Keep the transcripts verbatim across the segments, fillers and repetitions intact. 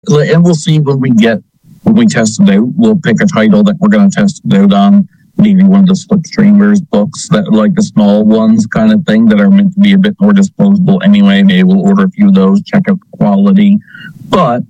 And we'll see when we get, when we test it out, we'll pick a title that we're going to test it out on. Maybe one of the Slipstreamers books, that like the small ones kind of thing that are meant to be a bit more disposable anyway. Maybe we'll order a few of those, check out the quality. But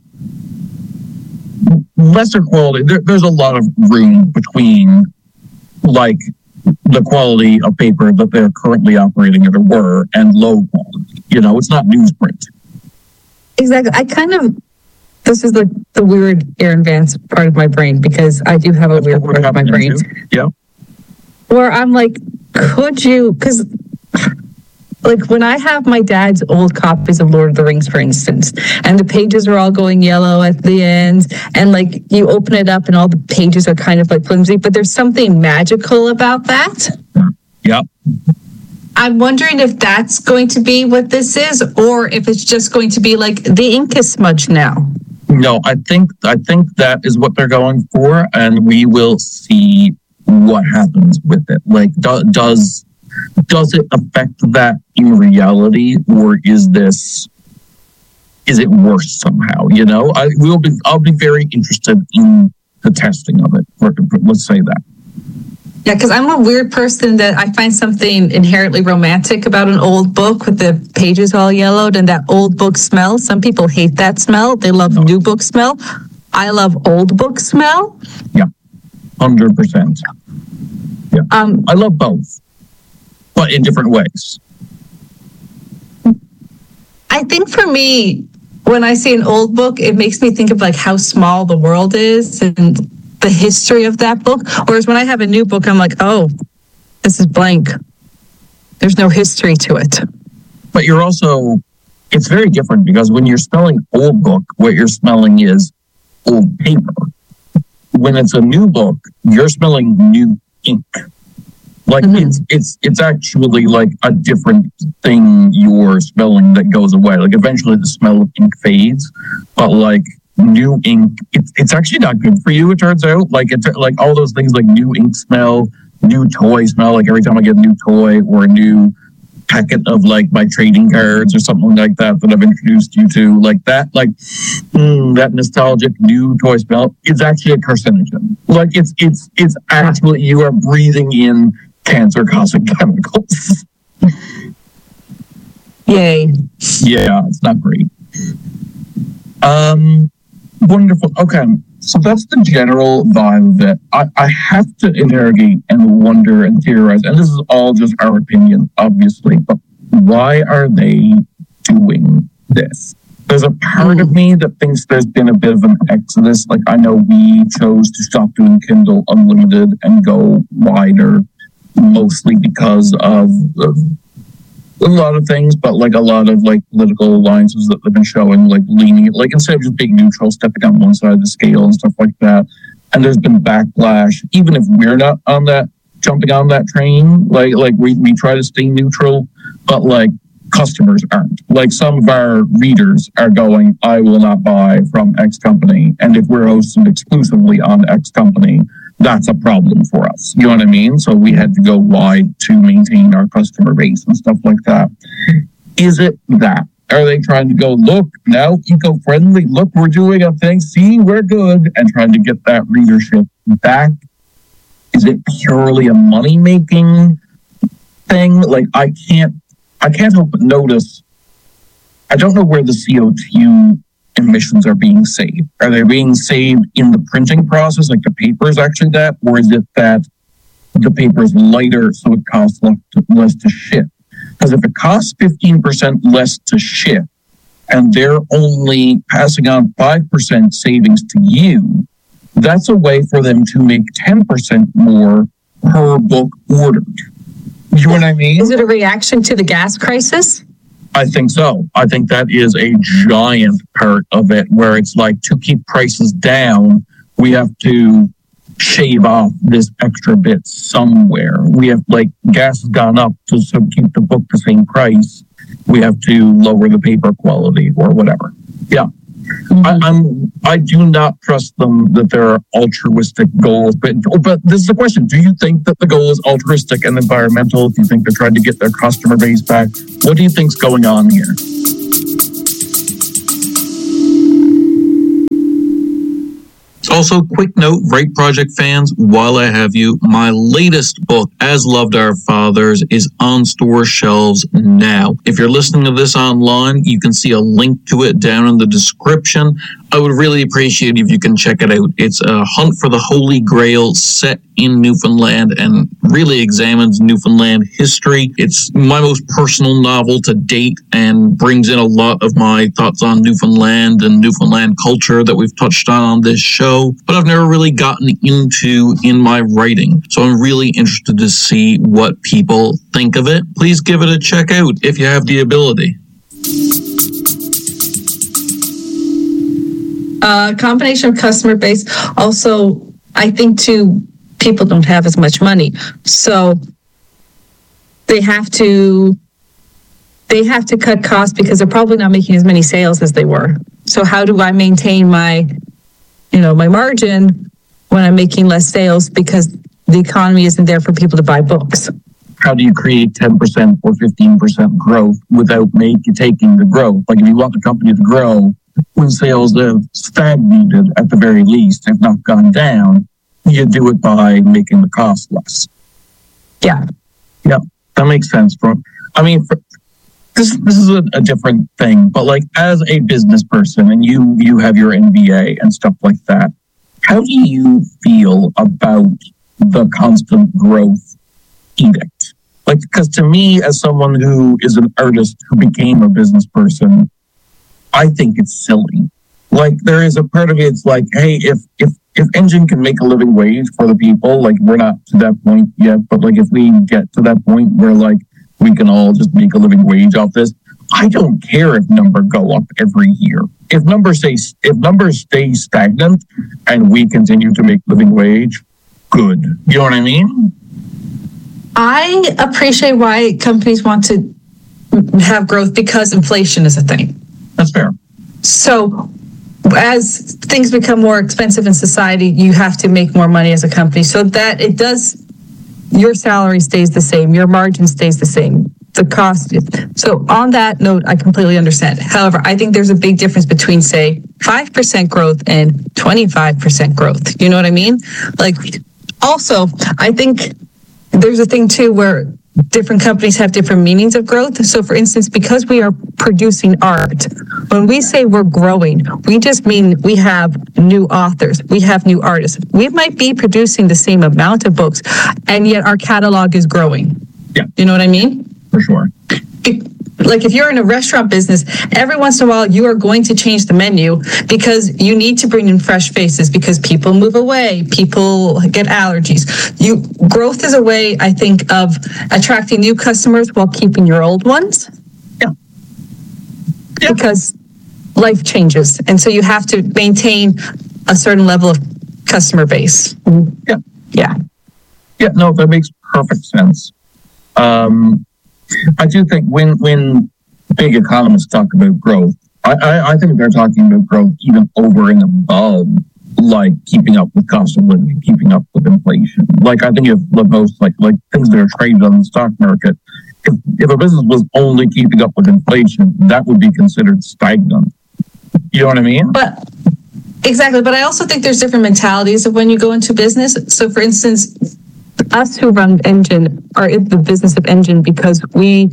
lesser quality, there, there's a lot of room between like the quality of paper that they're currently operating at or were and low quality. You know, it's not newsprint. Exactly. I kind of, this is the, the weird Aaron Vance part of my brain, because I do have a That's weird part of my brain. Too. Yeah. Where I'm like, could you, because like when I have my dad's old copies of Lord of the Rings, for instance, and the pages are all going yellow at the end, and like you open it up and all the pages are kind of like flimsy, but there's something magical about that. Yeah. I'm wondering if that's going to be what this is, or if it's just going to be like the ink is smudged now. No, I think I think that is what they're going for, and we will see what happens with it. Like, do, does does it affect that in reality, or is this is it worse somehow? You know, I will be. I'll be very interested in the testing of it. Let's say that. Yeah, because I'm a weird person that I find something inherently romantic about an old book with the pages all yellowed and that old book smell. Some people hate that smell. They love no. new book smell. I love old book smell. Yeah, one hundred percent. Yeah, um, I love both, but in different ways. I think for me, when I see an old book, it makes me think of like how small the world is and the history of that book. Whereas when I have a new book, I'm like, oh, this is blank. There's no history to it. But you're also, it's very different, because when you're smelling old book, what you're smelling is old paper. When it's a new book, you're smelling new ink. Like mm-hmm. it's it's it's actually like a different thing you're smelling that goes away. Like eventually the smell of ink fades, but like new ink, it's it's actually not good for you, it turns out. Like it's like all those things like new ink smell, new toy smell, like every time I get a new toy or a new packet of like my trading cards or something like that that I've introduced you to, like that, like mm, that nostalgic new toy smell, it's actually a carcinogen. Like it's it's it's actually, you are breathing in cancer causing chemicals. Yay. Yeah, it's not great. Um Wonderful. Okay, so that's the general vibe of it. I, I have to interrogate and wonder and theorize, and this is all just our opinion, obviously, but why are they doing this? There's a part of me that thinks there's been a bit of an exodus. Like, I know we chose to stop doing Kindle Unlimited and go wider, mostly because of, of a lot of things, but like a lot of like political alliances that they've been showing, like leaning, like instead of just being neutral, stepping on one side of the scale and stuff like that. And there's been backlash, even if we're not on that, jumping on that train. Like, like we, we try to stay neutral, but like customers aren't. Like some of our readers are going, I will not buy from X company. And if we're hosted exclusively on X company, that's a problem for us. You know what I mean? So we had to go wide to maintain our customer base and stuff like that. Is it that? Are they trying to go, look, now eco-friendly, look, we're doing a thing, see, we're good, and trying to get that readership back? Is it purely a money-making thing? Like, I can't, I can't help but notice, I don't know where the C O two emissions are being saved. Are they being saved in the printing process, like the paper is actually that, or is it that the paper is lighter so it costs less to, less to ship? Because if it costs fifteen percent less to ship and they're only passing on five percent savings to you, that's a way for them to make ten percent more per book ordered. You know what I mean? Is it a reaction to the gas crisis? I think so. I think that is a giant part of it, where it's like, to keep prices down, we have to shave off this extra bit somewhere. We have, like, gas has gone up to so keep the book the same price. We have to lower the paper quality or whatever. Yeah. Mm-hmm. I, I'm, I do not trust them that there are altruistic goals. But, but this is the question. Do you think that the goal is altruistic and environmental? Do you think they're trying to get their customer base back? What do you think's going on here? Also, quick note, Right Project fans, while I have you, my latest book, As Loved Our Fathers, is on store shelves now. If you're listening to this online, you can see a link to it down in the description. I would really appreciate if you can check it out. It's a hunt for the Holy Grail set in Newfoundland and really examines Newfoundland history. It's my most personal novel to date and brings in a lot of my thoughts on Newfoundland and Newfoundland culture that we've touched on on this show, but I've never really gotten into in my writing. So I'm really interested to see what people think of it. Please give it a check out if you have the ability. A uh, combination of customer base. Also, I think too, people don't have as much money, so they have to they have to cut costs because they're probably not making as many sales as they were. So how do I maintain my, you know, my margin when I'm making less sales because the economy isn't there for people to buy books? How do you create ten percent or fifteen percent growth without making taking the growth? Like if you want the company to grow, when sales have stagnated at the very least, if not gone down, you do it by making the cost less. Yeah. Yeah, that makes sense. For, I mean, for, this this is a, a different thing, but like as a business person and you you have your M B A and stuff like that, how do you feel about the constant growth edict? Like, because to me, as someone who is an artist who became a business person, I think it's silly. Like, there is a part of it, it's like, hey, if if if Engine can make a living wage for the people, like, we're not to that point yet, but like, if we get to that point where like we can all just make a living wage off this, I don't care if numbers go up every year. If numbers stay if numbers stay stagnant and we continue to make living wage, good. You know what I mean? I appreciate why companies want to have growth because inflation is a thing. That's fair. So as things become more expensive in society, you have to make more money as a company so that it does, your salary stays the same, your margin stays the same, the cost. So on that note, I completely understand. However, I think there's a big difference between, say, five percent growth and twenty-five percent growth. You know what I mean? Like, also, I think there's a thing too where different companies have different meanings of growth. So for instance, because we are producing art, when we say we're growing, we just mean we have new authors, we have new artists. We might be producing the same amount of books, and yet our catalog is growing. Yeah. You know what I mean? For sure. Like if you're in a restaurant business, every once in a while you are going to change the menu because you need to bring in fresh faces because people move away, people get allergies. You growth is a way, I think, of attracting new customers while keeping your old ones. Yeah. Yeah. Because life changes, and so you have to maintain a certain level of customer base. Yeah. Yeah. Yeah. No, that makes perfect sense. Um. I do think when when big economists talk about growth, I, I, I think they're talking about growth even over and above, like keeping up with cost of living, keeping up with inflation. Like I think if the most like like things that are traded on the stock market, if if a business was only keeping up with inflation, that would be considered stagnant. You know what I mean? But exactly. But I also think there's different mentalities of when you go into business. So, for instance, us who run Engine are in the business of Engine because we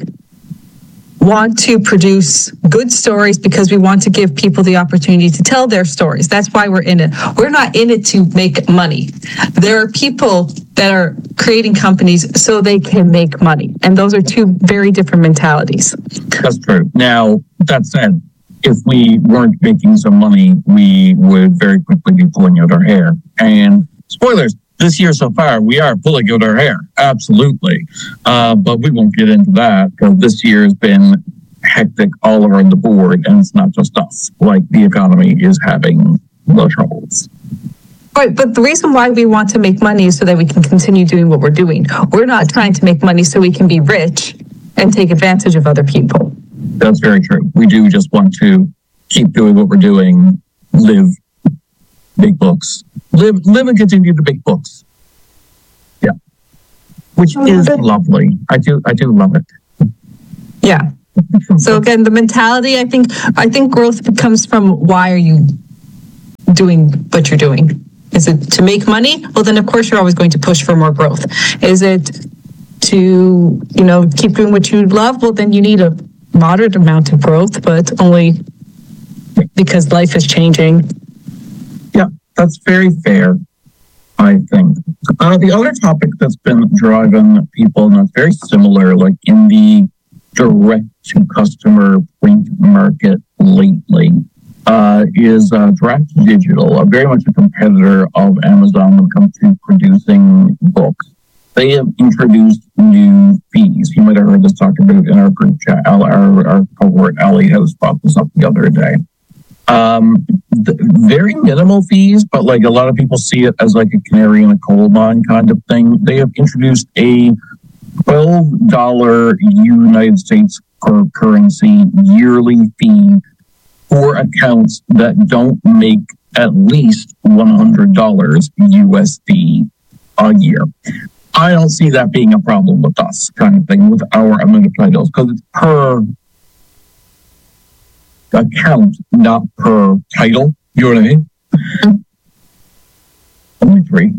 want to produce good stories because we want to give people the opportunity to tell their stories. That's why we're in it. We're not in it to make money. There are people that are creating companies so they can make money. And those are two very different mentalities. That's true. Now, that said, if we weren't making some money, we would very quickly be pulling out our hair. And spoilers, this year so far, we are pulling out our hair. Absolutely. Uh, but we won't get into that because this year has been hectic all around the board, and it's not just us. Like, the economy is having the troubles. Right, but the reason why we want to make money is so that we can continue doing what we're doing. We're not trying to make money so we can be rich and take advantage of other people. That's very true. We do just want to keep doing what we're doing, live big books. Live live and continue to make books. Yeah. Which is lovely. I do I do love it. Yeah. So again, the mentality, I think I think growth comes from why are you doing what you're doing? Is it to make money? Well, then of course you're always going to push for more growth. Is it to, you know, keep doing what you love? Well, then you need a moderate amount of growth, but only because life is changing. Yeah, that's very fair, I think. Uh, the other topic that's been driving people, and that's very similar, like in the direct-to-customer print market lately, uh, is uh, Draft Digital, uh, very much a competitor of Amazon when it comes to producing books. They have introduced new fees. You might have heard this talked about in our group chat. Our, our cohort, Ali, has brought this up the other day. Um, very minimal fees, but like a lot of people see it as like a canary in a coal mine kind of thing. They have introduced a twelve dollars United States currency yearly fee for accounts that don't make at least one hundred dollars U S D a year. I don't see that being a problem with us, kind of thing, with our amount of titles, because it's per account, not per title. You know what I mean? Mm-hmm. Only three.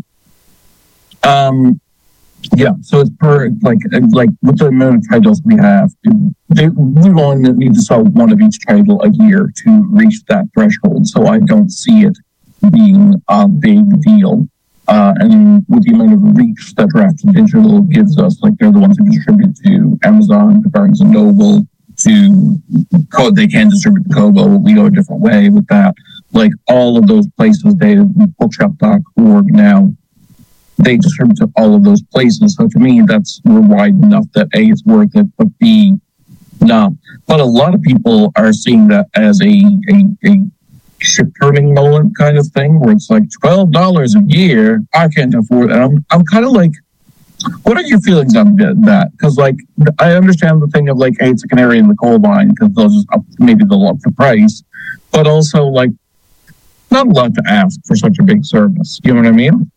Um, yeah, so it's per, like, like with the amount of titles we have, they, we only need to sell one of each title a year to reach that threshold, so I don't see it being a big deal. Uh, and with the amount of reach that Draft Digital gives us, like they're the ones who distribute to Amazon, to Barnes and Noble, to Code, they can distribute to Kobo. We go a different way with that. Like all of those places, they bookshop dot org now, they distribute to all of those places. So to me, that's wide enough that A, it's worth it, but B, no. But a lot of people are seeing that as a a, a ship turning moment kind of thing, where it's like twelve dollars a year. I can't afford it. I'm I'm kind of like, what are your feelings on that? Because like I understand the thing of like, hey, it's a canary in the coal mine because they'll just up, maybe they'll up the price, but also like not a lot to ask for such a big service. You know what I mean?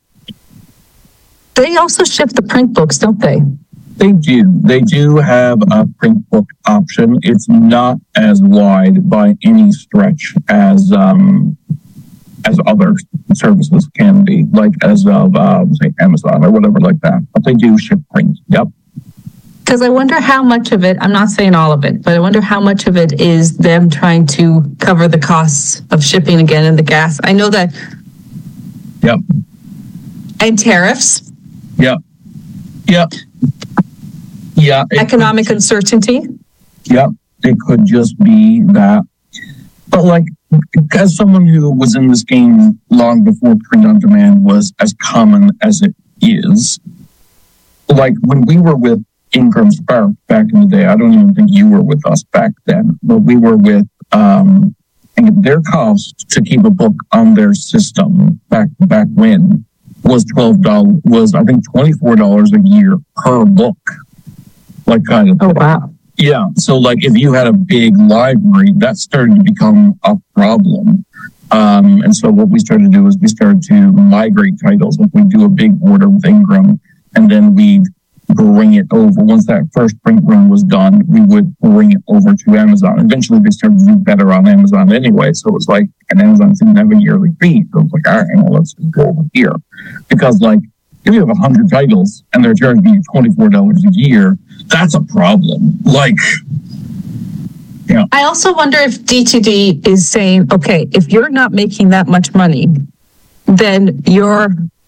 They also ship the print books, don't they? They do. They do have a print book option. It's not as wide by any stretch as um, as other services can be, like as of uh, say Amazon or whatever like that. But they do ship print. Yep. Because I wonder how much of it, I'm not saying all of it, but I wonder how much of it is them trying to cover the costs of shipping again and the gas. I know that. Yep. And tariffs. Yep. Yep. Yeah. Economic could, uncertainty. Yep. It could just be that. But like, as someone who was in this game long before print on demand was as common as it is, like when we were with Ingram Spark back in the day, I don't even think you were with us back then, but we were with um, their cost to keep a book on their system back back when was twelve dollars, was I think twenty-four dollars a year per book. Like kind of. Oh, wow. Yeah. So like if you had a big library, that started to become a problem. Um, and so what we started to do is we started to migrate titles. Like we do a big order with Ingram and then we'd bring it over. Once that first print run was done, we would bring it over to Amazon. Eventually they started to do better on Amazon anyway. So it was like, and Amazon didn't have a yearly fee. So it was like, all right, well, let's just go over here. Because like, if you have one hundred titles and they're charging you twenty-four dollars a year, that's a problem. Like, yeah. I also wonder if D two D is saying, okay, if you're not making that much money, then you're,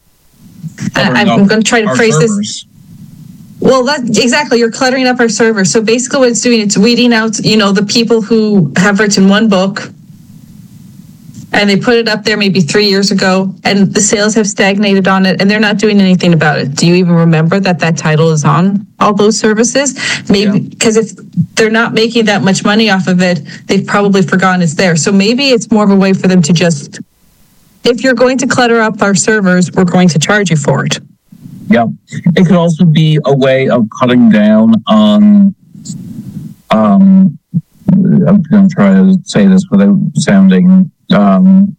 I'm, I'm going to try to phrase servers. this. Well, that exactly. You're cluttering up our server. So basically what it's doing, it's weeding out, you know, the people who have written one book and they put it up there maybe three years ago and the sales have stagnated on it and they're not doing anything about it. Do you even remember that that title is on all those services? Maybe because yeah. if they're not making that much money off of it, they've probably forgotten it's there. So maybe it's more of a way for them to just, if you're going to clutter up our servers, we're going to charge you for it. Yeah. It could also be a way of cutting down on, um, I'm going to try to say this without sounding um,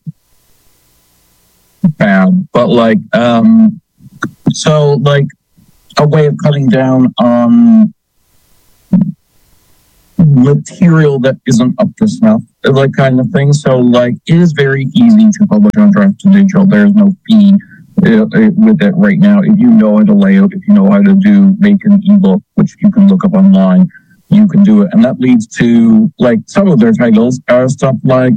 bad, but like, um, so like a way of cutting down on material that isn't up to snuff, like kind of thing. So like it is very easy to publish on Draft to Digital. There's no fee uh, with it right now. If you know how to layout, if you know how to do make an ebook, which you can look up online, you can do it. And that leads to like some of their titles are stuff like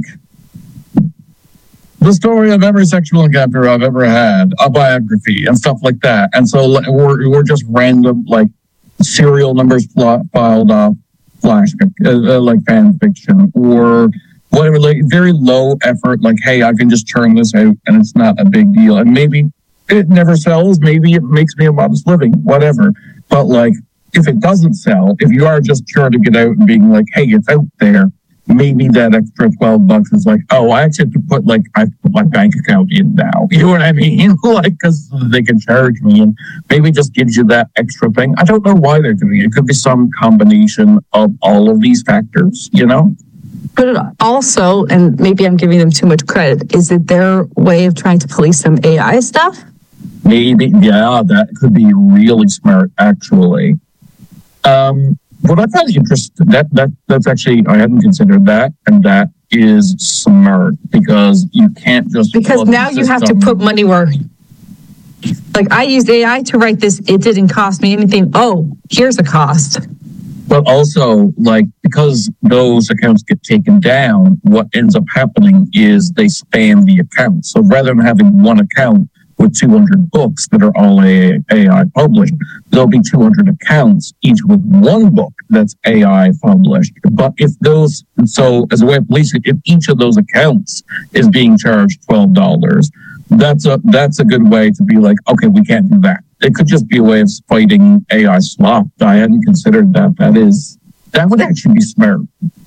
the story of every sexual encounter I've ever had, a biography and stuff like that. And so like, we're, we're just random like serial numbers plot, filed off flash, uh, uh, like fan fiction or whatever, like very low effort, like, hey, I can just churn this out and it's not a big deal. And maybe it never sells. Maybe it makes me a modest living, whatever. But like, if it doesn't sell, if you are just churning it out and being like, hey, it's out there, maybe that extra twelve bucks is like, oh, I actually have to put like, I put my bank account in now. You know what I mean? Like, because they can charge me and maybe just gives you that extra thing. I don't know why they're doing it. It could be some combination of all of these factors, you know? But also, and maybe I'm giving them too much credit, is it their way of trying to police some A I stuff? Maybe, yeah, that could be really smart, actually. Um, what I find interesting, that, that, that's actually, I hadn't considered that, and that is smart, because you can't just... Because now you have to put money where... Like, I used A I to write this, it didn't cost me anything. Oh, here's a cost. But also, like, because those accounts get taken down, what ends up happening is they spam the account. So rather than having one account with two hundred books that are all A I published, there'll be two hundred accounts, each with one book that's A I published. But if those, so as a way of policing, if each of those accounts is being charged twelve dollars, that's a, that's a good way to be like, okay, we can't do that. It could just be a way of fighting A I slop. I hadn't considered that. That is, that would actually be smart.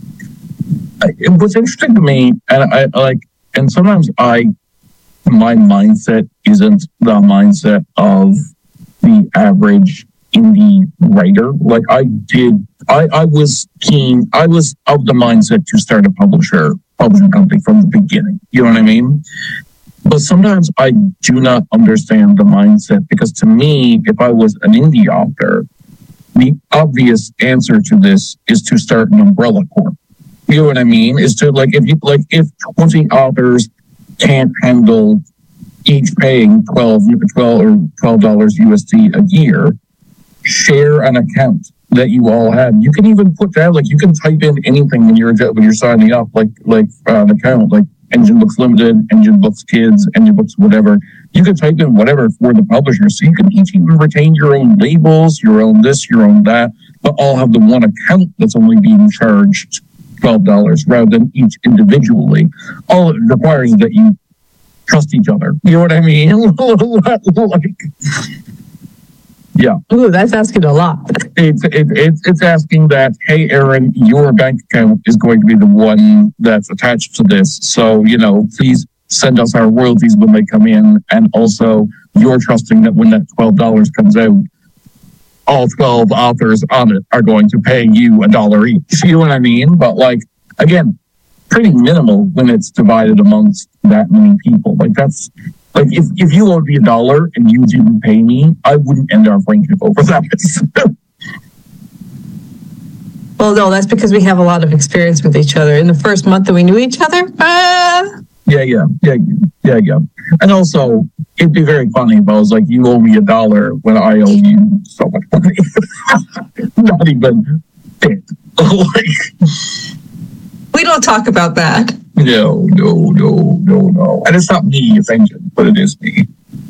It was interesting to me, and I like, and sometimes I, my mindset isn't the mindset of the average indie writer. Like I did, I, I was keen, I was of the mindset to start a publisher, publishing company from the beginning. You know what I mean? But sometimes I do not understand the mindset, because to me, if I was an indie author, the obvious answer to this is to start an umbrella corp. You know what I mean? Is to like, if you like, if twenty authors can't handle each paying twelve, twelve or twelve dollars U S D a year, share an account that you all have. You can even put that, like you can type in anything when you're when you're signing up, like like uh, an account, like Engine Books Limited, Engine Books Kids, Engine Books whatever. You can type in whatever for the publisher, so you can each even retain your own labels, your own this, your own that, but all have the one account that's only being charged twelve dollars rather than each individually. All it requires is that you trust each other. You know what I mean? Like, yeah. Ooh, that's asking a lot. It's, it, it's it's asking that, hey, Aaron, your bank account is going to be the one that's attached to this. So, you know, please send us our royalties when they come in. And also, you're trusting that when that twelve dollars comes out, all twelve authors on it are going to pay you a dollar each. You know what I mean? But like, again, pretty minimal when it's divided amongst that many people. Like that's like if, if you owed me a dollar and you didn't pay me, I wouldn't end our friendship over that. Well, no, that's because we have a lot of experience with each other. In the first month that we knew each other, uh... yeah, yeah, yeah, yeah, yeah. And also, it'd be very funny if I was like, you owe me a dollar when I owe you so much money. Not even it. Like, we don't talk about that. No, no, no, no, no. And it's not me, it's Engine, but it is me.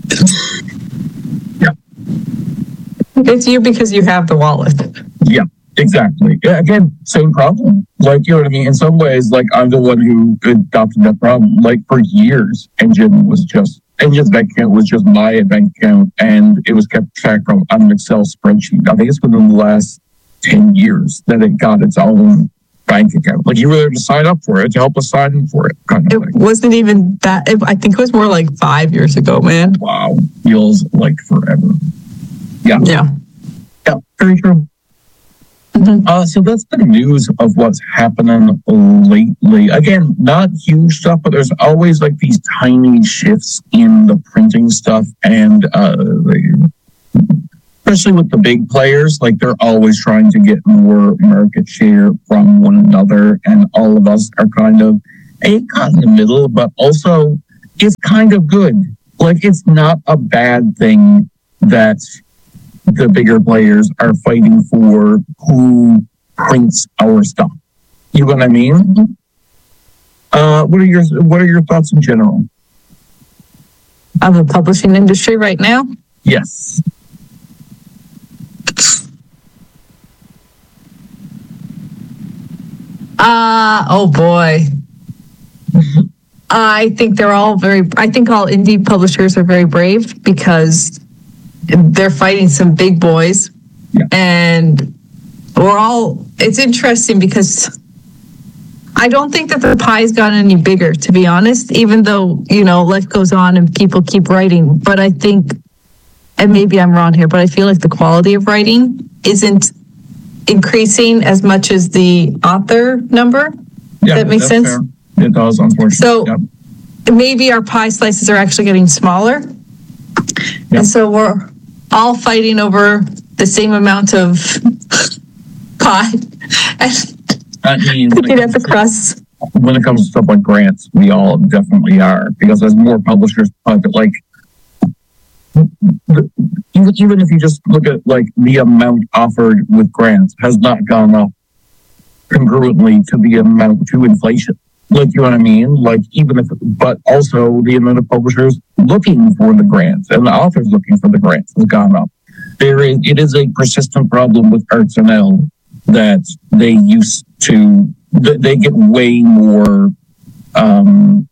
Yeah. It's you because you have the wallet. Yeah, exactly. Yeah, again, same problem. Like, you know what I mean? In some ways, like, I'm the one who adopted that problem. Like, for years, Engine was just, Engine's bank account was just my bank account, and it was kept track of on an Excel spreadsheet. I think it's within the last ten years that it got its own bank account. Like, you were there to sign up for it, to help us sign in for it, kind of It thing. wasn't even that, I think it was more like five years ago, man. Wow. Feels like forever. Yeah. Yeah. Yeah, very true. Mm-hmm. Uh, so that's the news of what's happening lately. Again, not huge stuff, but there's always like these tiny shifts in the printing stuff, and uh, especially with the big players, like they're always trying to get more market share from one another, and all of us are kind of a caught in the middle, but also it's kind of good. Like, it's not a bad thing that the bigger players are fighting for who prints our stuff. You know what I mean? Uh, what are your What are your thoughts in general? Of the publishing industry right now? Yes. Uh, oh boy. I think they're all very, I think all indie publishers are very brave because they're fighting some big boys. Yeah. And we're all, it's interesting because I don't think that the pie's gotten any bigger, to be honest, even though, you know, life goes on and people keep writing. But I think, and maybe I'm wrong here, but I feel like the quality of writing isn't increasing as much as the author number. Yeah, that makes sense? Fair. It does, unfortunately. So yep. maybe our pie slices are actually getting smaller. Yep. And so we're all fighting over the same amount of pie. I mean, Cooking at the crust. When it comes to stuff like grants, we all definitely are, because there's more publishers. Like, even even if you just look at like the amount offered with grants has not gone up congruently to the amount to inflation. Like, you know what I mean? Like, even if, but also the amount of publishers looking for the grants and the authors looking for the grants has gone up. There is, it is a persistent problem with Arts N L that they used to, they get way more, um,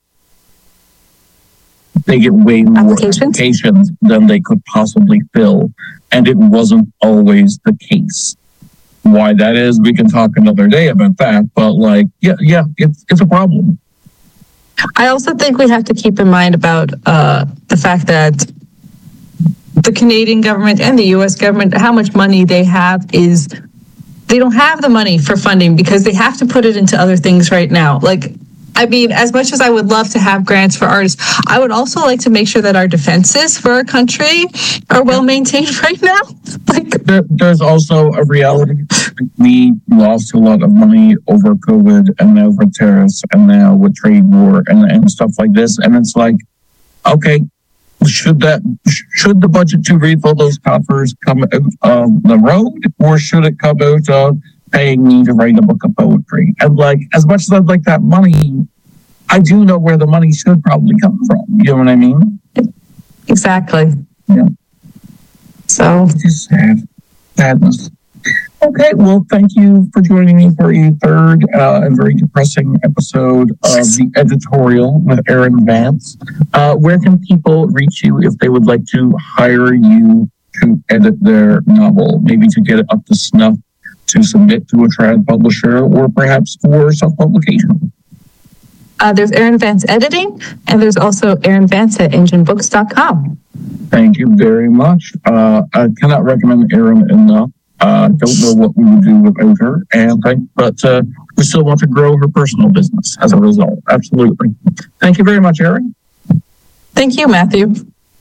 they get way more Applications? applications than they could possibly fill. And it wasn't always the case. Why that is, we can talk another day about that. But like, yeah, yeah, it's it's a problem. I also think we have to keep in mind about uh, the fact that the Canadian government and the U S government, how much money they have is, they don't have the money for funding because they have to put it into other things right now. Like, I mean, as much as I would love to have grants for artists, I would also like to make sure that our defenses for our country are well maintained right now. Like, there, there's also a reality. We lost a lot of money over COVID and now with tariffs and now with trade war and, and stuff like this. And it's like, okay, should that should the budget to refill those coffers come out of the road, or should it come out of paying me to write a book of poetry? And like, as much as I'd like that money, I do know where the money should probably come from. You know what I mean? exactly. Yeah. So It's just sad. Sadness. Okay, well, thank you for joining me for a third uh, and very depressing episode of the editorial with Erin Vance. Uh, where can people reach you if they would like to hire you to edit their novel, maybe to get it up to snuff, to submit to a trad publisher, or perhaps for self-publication? uh, there's Erin Vance Editing, and there's also Erin Vance at engine books dot com. Thank you very much. Uh, I cannot recommend Erin enough. Uh, don't know what we would do without her, and thank, but uh, we still want to grow her personal business as a result. Absolutely. Thank you very much, Erin. Thank you, Matthew.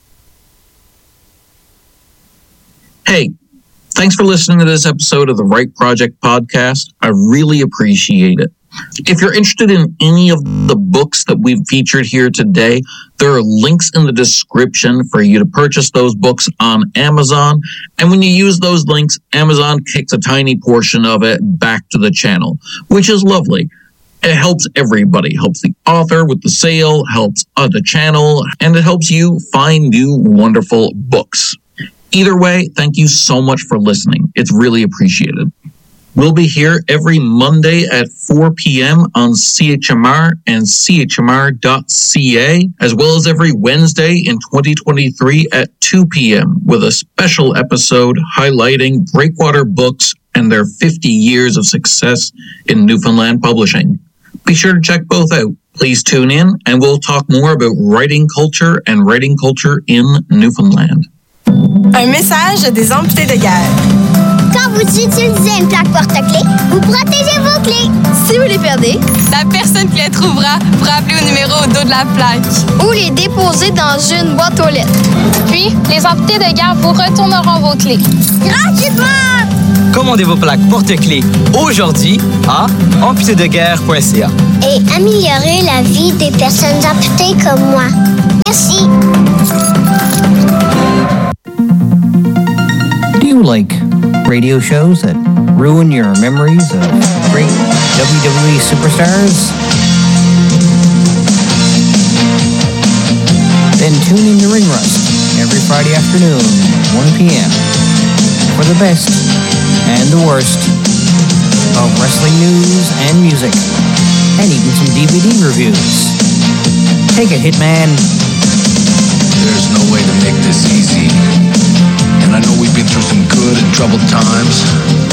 Hey, thanks for listening to this episode of the Write Project podcast. I really appreciate it. If you're interested in any of the books that we've featured here today, there are links in the description for you to purchase those books on Amazon. And when you use those links, Amazon kicks a tiny portion of it back to the channel, which is lovely. It helps everybody. It helps the author with the sale, helps uh, the channel, and it helps you find new wonderful books. Either way, thank you so much for listening. It's really appreciated. We'll be here every Monday at four p.m. on C H M R and C H M R dot C A, as well as every Wednesday in twenty twenty-three at two p.m. with a special episode highlighting Breakwater Books and their fifty years of success in Newfoundland publishing. Be sure to check both out. Please tune in, and we'll talk more about writing culture and writing culture in Newfoundland. Un message des amputés de guerre. Quand vous utilisez une plaque porte-clés, vous protégez vos clés. Si vous les perdez, la personne qui les trouvera pourra appeler au numéro au dos de la plaque. Ou les déposer ramassées dans une boîte aux lettres. Puis, les amputés de guerre vous retourneront vos clés. Gratuitement! Commandez vos plaques porte-clés aujourd'hui à amputé de guerre point c a. Et améliorer la vie des personnes amputées comme moi. Merci. Do you like radio shows that ruin your memories of great W W E superstars? Then tune in to Ring Rust every Friday afternoon, one p.m. for the best and the worst of wrestling news and music, and even some D V D reviews. Take it, Hitman. There's no way to make this easy. And I know we've been through some good and troubled times.